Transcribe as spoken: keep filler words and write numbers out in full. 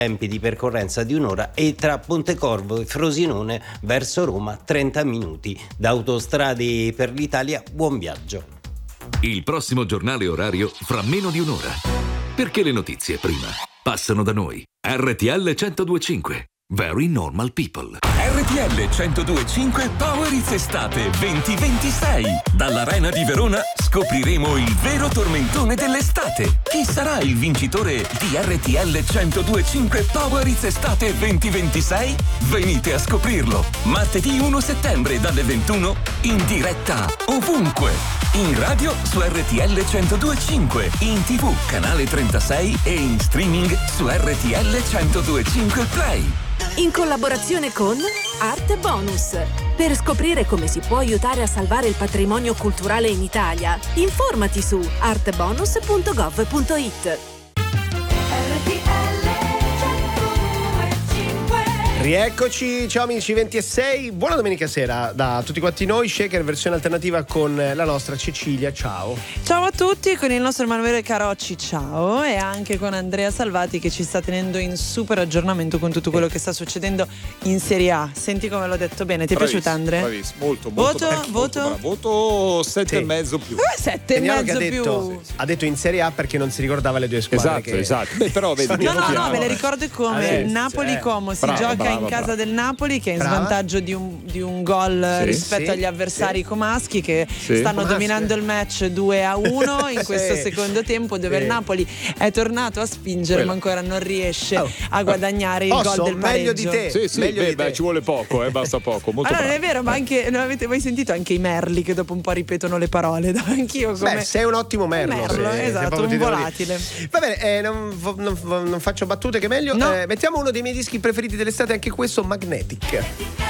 tempi di percorrenza di un'ora, e tra Pontecorvo e Frosinone verso Roma trenta minuti. Da Autostrade per l'Italia, buon viaggio. Il prossimo giornale orario fra meno di un'ora. Perché le notizie prima passano da noi. R T L centodue e cinque. Very normal people. R T L centodue e cinque Power It's Estate venti ventisei. Dall'Arena di Verona scopriremo il vero tormentone dell'estate. Chi sarà il vincitore di R T L centodue e cinque Power It's Estate venti ventisei? Venite a scoprirlo. Martedì primo settembre dalle ventuno in diretta ovunque. In radio su R T L centodue e cinque, in tivù canale trentasei e in streaming su R T L centodue e cinque Play. In collaborazione con Art Bonus. Per scoprire come si può aiutare a salvare il patrimonio culturale in Italia, informati su art bonus punto gov punto it. Rieccoci, ciao amici, venti e sei, buona domenica sera da tutti quanti noi. Shaker versione alternativa con la nostra Cecilia, ciao. Ciao a tutti, con il nostro Emanuele Carocci, ciao, e anche con Andrea Salvati che ci sta tenendo in super aggiornamento con tutto quello che sta succedendo in Serie A. Senti come l'ho detto bene, ti è bravissimo, piaciuta Andrea? Bravissimo, molto, molto voto, bravo, voto? molto bravo. Voto sette Sì. e mezzo più. Eh, sette e Vediamo mezzo che ha più. detto, ha detto in Serie A perché non si ricordava le due squadre. Esatto, che... esatto. Beh, però vedi, No, no, piano. no, me le ricordo come Adesso, Napoli-Como si Brava, gioca brava, in casa brava. del Napoli, che è in Brava. svantaggio di un, di un gol Sì. rispetto Sì, agli avversari sì. comaschi che Sì. stanno Comaschi. dominando il match due a uno in questo Sì. secondo tempo, dove Sì. il Napoli è tornato a spingere Quello. ma ancora non riesce Oh. a guadagnare il Posso? gol del Meglio di pareggio. te. Sì, sì, Meglio beh, di te. beh, ci vuole poco, eh, basta poco. Molto Allora, non è bravo. vero, ma anche non avete mai sentito anche i merli che dopo un po' ripetono le parole? Anch'io come Beh, sei un ottimo merlo. merlo, se- se esatto, proprio ti un devo dire. volatile. Va bene, eh, non, non- non faccio battute, che meglio. No. Eh, mettiamo uno dei miei dischi preferiti dell'estate, anche questo, Magnetic.